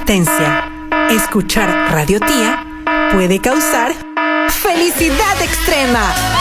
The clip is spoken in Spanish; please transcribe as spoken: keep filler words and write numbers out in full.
Advertencia. Escuchar Radio Tía puede causar felicidad extrema.